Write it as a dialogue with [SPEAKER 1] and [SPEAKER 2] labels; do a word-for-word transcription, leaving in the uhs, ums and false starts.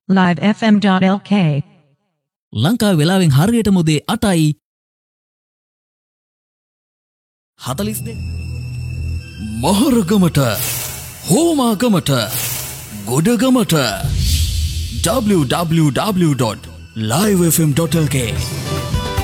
[SPEAKER 1] live f m dot l k
[SPEAKER 2] Lanka වෙලාවෙන් හරියටම උදේ අටයි හතළිස් දෙක
[SPEAKER 3] මහරගමට හෝමාගමට ගොඩගමට w w w dot live f m dot l k